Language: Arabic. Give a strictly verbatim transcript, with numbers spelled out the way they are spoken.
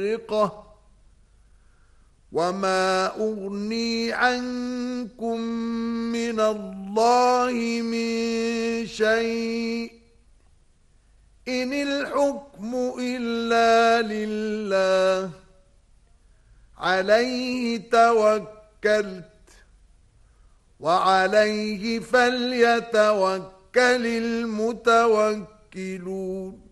وما أغني عنكم من الله من شيء إن الحكم إلا لله عليه توكلت وعليه فليتوكل المتوكلون